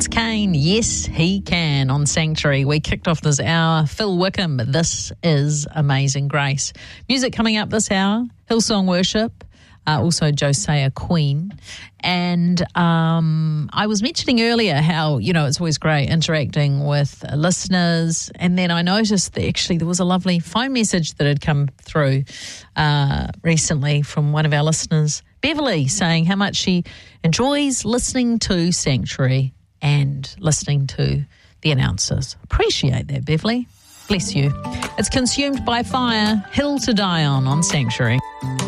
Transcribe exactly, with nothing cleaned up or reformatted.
Chris Kane, yes, he can, on Sanctuary. We kicked off this hour. Phil Wickham, This Is Amazing Grace. Music coming up this hour, Hillsong Worship, uh, also Josiah Queen. And um, I was mentioning earlier how, you know, it's always great interacting with listeners. And then I noticed that actually there was a lovely phone message that had come through uh, recently from one of our listeners, Beverly, saying how much she enjoys listening to Sanctuary and listening to the announcers. Appreciate that, Beverly. Bless you. It's Consumed by Fire, Hill to Die On on Sanctuary.